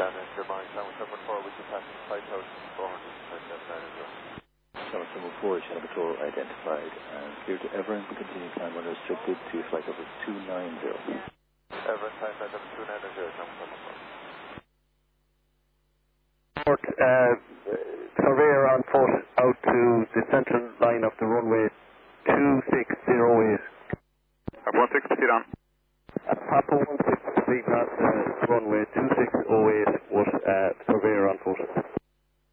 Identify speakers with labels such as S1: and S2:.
S1: into Mike 774, which is passing 5,400.
S2: 774, Channel Patrol identified and clear to Everett, we continue time unrestricted to flight level 290.
S1: Everett, time level 290, 774.
S3: Port, surveyor on foot out to the central line of the runway 2608.
S4: Papa 16, proceed on.
S3: Papa 16, proceed past runway 2608 with surveyor on foot.